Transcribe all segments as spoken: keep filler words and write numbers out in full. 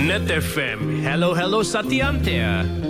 Net F M. Hello, hello, Satyantya.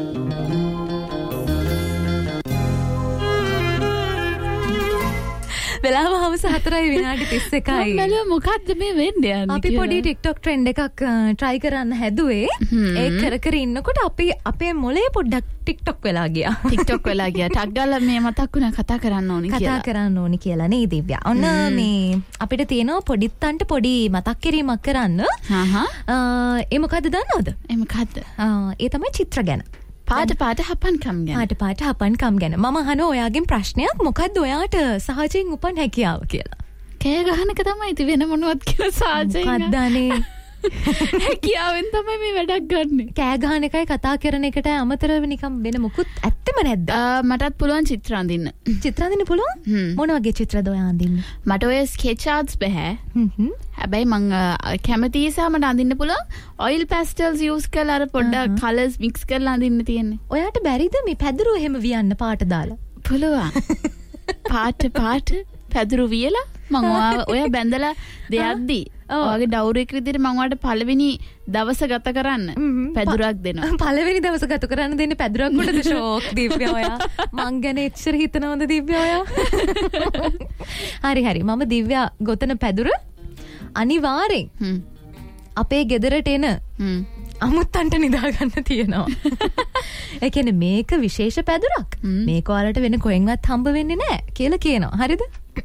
වෙලාව හවස හතරයි විනාඩි තිස් එකයි. මම බැලුවා මොකද්ද මේ වෙන්නේ යන්නේ අපි පොඩි TikTok trend එකක් try කරන්න හැදුවේ. ඒ කර කර ඉන්නකොට අපි අපේ මොලේ පොඩ්ඩක් TikTok වෙලා ගියා. TikTok වෙලා ගියා. ටක් ගාලා මේ මතක් වුණා කතා කරන්න ඕනි කියලා. කතා කරන්න ඕනි කියලා නේ දිව්‍යා. ඔන්න මේ අපිට තියෙනවා පොඩිත්තන්ට පොඩි මතක් කිරීමක් කරන්න. හා හා. ඒ මොකද්ද දන්නවද? ඒ මොකද්ද? ඒ තමයි චිත්‍ර ගැන. පාට පාට හපන්කම් ගැන. පාට පාට හපන්කම් ගැන. මම අහනවා ඔයාගෙන් ප්‍රශ්නයක්. මොකද්ද ඔයාට සහජයෙන් උපන් හැකියාව කියලා? කෑ ගහන එක තමයි ඉතින් වෙන මොනවත් කියලා සහජයෙන්. මොකක්ද අනේ? හැකියාවෙන් තමයි මේ වැඩක් ගන්නෙ. කෑ ගහන එකයි කතා කරන එකට අමතරව නිකම් වෙන මොකුත් ඇත්තම නැද්ද? මටත් පුළුවන් චිත්‍ර අඳින්න. චිත්‍ර අඳින්න පුළුවන්? මොන වගේ චිත්‍රද ඔයා අඳින්නේ? මට ඔය ස්කෙච් ආර්ට්ස් බෑ. හැබැයි මං කැමති නිසා මට අඳින්න පුළුවන්. ඔයිල් පැස්ටල්ස් යූස් කරලා අර පොඩ්ඩක් කලර්ස් මික්ස් කරලා අඳින්න තියෙන්නේ. ඔයාට බැරිද මේ පැදුරු එහෙම වියන්න පාට දාලා? පුළුවන්. පාට පාට පැදුරු වියලා මං ඔය බැඳලා දෙයක්දී ඔයාගේ ඩවුරෙක් විදිහට මං ඔයාලට පළවෙනි දවස ගත කරන්න පැදුරක් දෙනවා. පළවෙනි දවස ගත කරන්න දෙන්නේ පැදුරක් උඩද ෂෝක් දිව්‍ය ඔයා. මං ගැන එච්චර හිතනවද දිව්‍ය ඔයා? හරි හරි මම දිව්‍ය ගොතන පැදුර අනිවාර්යෙන් අපේ ගෙදරට එන අමුත්තන්ට නිදා ගන්න තියෙනවා. ඒ කියන්නේ මේක විශේෂ පැදුරක්. මේක ඔයාලට වෙන කොහෙන්වත් හම්බ වෙන්නේ නැහැ කියලා කියනවා. හරිද?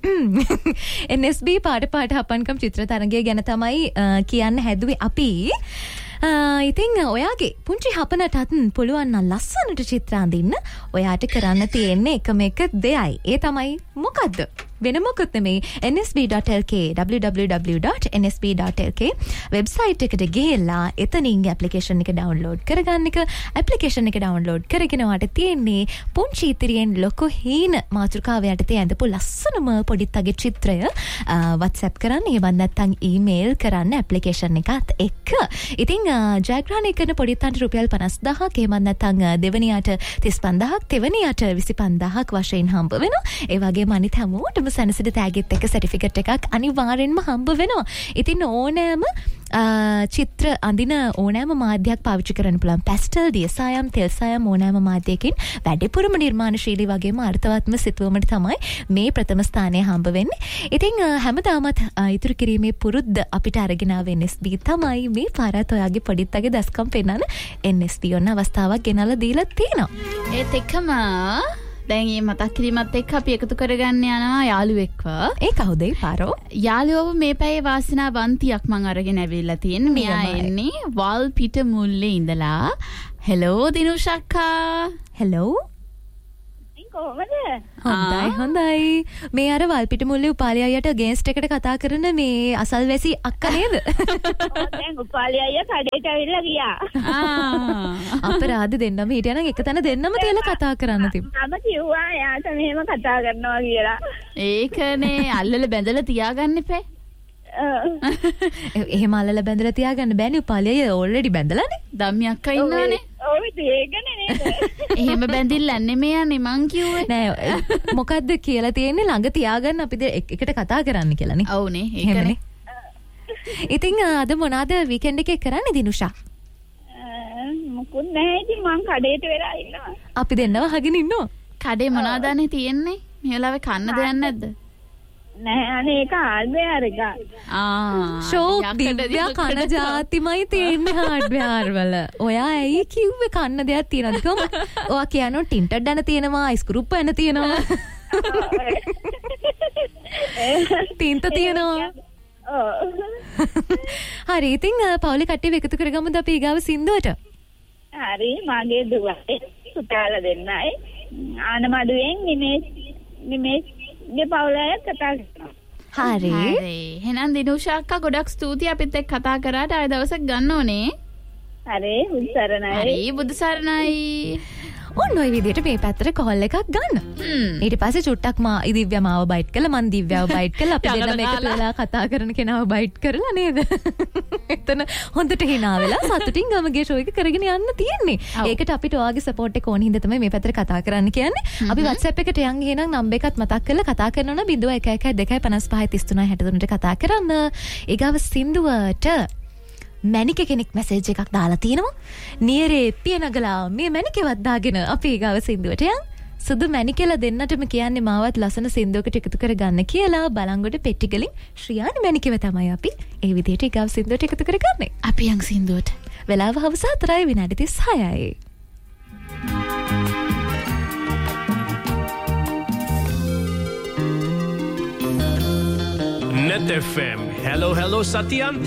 N S B පාට පාට හපන්කම් චිත්‍ර තරගය ගැන තමයි කියන්න හැදුවේ අපි. ඉතින් ඔයාගේ පුංචි හපනටත් පුළුවන් නම් ලස්සනට චිත්‍ර අඳින්න ඔයාට කරන්න තියෙන්නේ එකම එක දෙයයි. ඒ තමයි මොකද්ද? වෙන මොකුත් නෙමෙයි N S B dot L K w w w dot n s b dot l k website එකට ගිහලා එතනින් ඇප්ලිකේෂන් එක ඩවුන්ලෝඩ් කරගන්න එක. ඇප්ලිකේෂන් එක ඩවුන්ලෝඩ් කරගෙන වාට තියෙන්නේ පුංචි ඉතිරියෙන් ලොකු හීන මාතෘකාව යටතේ ඇඳපු ලස්සනම පොඩිත්තගේ චිත්‍රය WhatsApp කරන්න. ඒවත් නැත්නම් ඊමේල් කරන්න ඇප්ලිකේෂන් එකත් එක්ක. ඉතින් ජයග්‍රහණය කරන පොඩිත්තන්ට රුපියල් පනස් දහසක් එහෙම නැත්නම් දෙවෙනියට තිස් පන්දාහක් තෙවෙනියට විසි පන්දාහක් වශයෙන් හම්බ වෙනවා. ඒ වගේම අනිත් හැමෝටම සැනසෙට තෑගෙත් එක සර්ටිෆිකට් එකක් අනිවාර්යෙන්ම හම්බ වෙනවා. ඉතින් ඕනෑම චිත්‍ර අඳින ඕනෑම මාධ්‍යයක් පාවිච්චි කරන්න පුළුවන්. පැස්ටල්, දියසායම්, තෙල් සායම් ඕනෑම මාධ්‍යයකින් වැඩිපුරම නිර්මාණශීලී වගේම අර්ථවත්ම සිතුවමට තමයි මේ ප්‍රථම ස්ථානය හම්බ වෙන්නේ. ඉතින් හැමදාමත් ඉතුරු කිරීමේ පුරුද්ද අපිට අරගෙන ආව N S B තමයි මේ පාරත් ඔයාගේ පොඩිත්තගේ දස්කම් පෙන්නන N S B ඔන්න අවස්ථාවක් ගෙනල්ලා දීලා තියෙනවා. ඒත් එක්කම දැන් මේ මතක් කිරීමත් එක්ක අපි එකතු කරගන්න යනවා යාළුවෙක්ව. ඒ කවුද ඒ පාරෝ? යාළුවව මේ පැයේ වාසනාවන්තියක් මං අරගෙන ඇවිල්ලා තියෙන්නේ. මෙයා එන්නේ වල් පිට මුල්ලේ ඉඳලා. හෙලෝ දිනුෂක්කා. හෙලෝ. කොහමද? හොඳයි හොඳයි. මේ අර වල්පිට මුල්ලේ උපාලි අයියට ගේස්ට් එකට කතා කරන මේ අසල්වැසි අක්කා නේද? ඔව් දැන් උපාලි අයියා කඩේට ඇවිල්ලා ගියා. ආ අපරාධ දෙන්නම හිටියනම් එක තැන දෙන්නම තියලා කතා කරන්න තිබ්බා. මම කිව්වා එයාට මෙහෙම කතා කරනවා කියලා. ඒකනේ අල්ලලා බැඳලා තියාගන්න එපා. එහෙම අල්ලලා බැඳලා තියාගන්න බෑනේ උපාලි අයියා ඕල්රෙඩි බැඳලානේ. ධම්මි අක්කා ඉන්නවනේ. ඔව් ඒකනේ නේද? එහෙම බැඳිල්ල නෙමෙයි යන්නේ මං කිව්වේ. නෑ මොකද්ද කියලා තියෙන්නේ ළඟ තියාගන්න අපි එකට කතා කරන්න කියලානේ. ඔව්නේ ඒකනේ. ඉතින් අද මොනවාද වීකෙන්ඩ් එකේ කරන්නේ දිනුෂා? මොකුත් නැහැ ඉතින් මං කඩේට වෙලා ඉන්නවා. අපි දෙන්නව අහගෙන ඉන්නවා. කඩේ මොනවදනේ තියෙන්නේ? මේ වෙලාවේ කන්න දෙයක් නැද්ද? නෑ අනේ ඒක හાર્ඩ්වෙයාර් එක. ආ ෂෝක් දිව්‍යා කන જાතිමයි තියෙන්නේ හાર્ඩ්වෙයාර් වල. ඔයා ඇයි කිව්වේ කන්න දෙයක් තියනද කොහොම? ඔයා කියනවා ටින්ටඩ් යන තියෙනවා, ස්ක්‍රූප් යන තියෙනවා. තින්ත තියෙනවා. ඔව්. හරි ඉතින් පවුලේ කට්ටිය එකතු කරගමුද අපි ඊගාව සින්දුවට? හරි මගේ දුවයි පුතාලා දෙන්නයි ආනමඩුවෙන් නිමේ නිමේ ගේ පවුලේ කතා කරනවා. හරි. හරි. එහෙනම් දිනුෂා අක්කා ගොඩක් ස්තුතියි අපිත් එක්ක කතා කරාට ආයෙ දවසක් ගන්න ඕනේ. හරි බුදු සරණයි. හරි බුදු සරණයි. ඔන්න ඔය විදිහට මේ පැත්තට කෝල් එකක් ගන්න. ඊට පස්සේ චුට්ටක් මා දිව්‍ය මාව බයිට් කළා මන් දිව්‍යව බයිට් කළා අපි දෙන්නම එකතු වෙලා කතා කරන කෙනාව බයිට් කරලා නේද? එතන හොඳට hina වෙලා සතුටින් ගමගේ ෂෝ එක කරගෙන යන්න තියෙන්නේ. ඒකට අපිට ඔයාගේ සපෝට් එක ඕන හින්දා තමයි මේ පැත්තට කතා කරන්න කියන්නේ. අපි WhatsApp එකට යන් ගිහනම් නම්බර් එකත් මතක් කරලා කතා කරනවා නම් zero one one two five five three two six තුනයි හැට තුනට කතා කරන්න. ඊගාව සින්දුවට මැනික කෙනෙක් මැසේජ් එකක් දාලා තිනවා. නියරේ පිය නගලා මේ මැනිකවත් දාගෙන අපේ ගාව සින්දුවට යන්. සුදු මැනිකලා දෙන්නටම කියන්නේ මාවත් ලස්සන සින්දුවකට එකතු කරගන්න කියලා. බලංගොඩ පෙට්ටිගලින් ශ්‍රියානි මැනිකව තමයි අපි ඒ විදිහට ගාව සින්දුවට එකතු කරගන්නේ. අපි යන් සින්දුවට. වෙලාව හවස හතරයි විනාඩි තිස් හයයි. Net F M. Hello, hello, Satyante.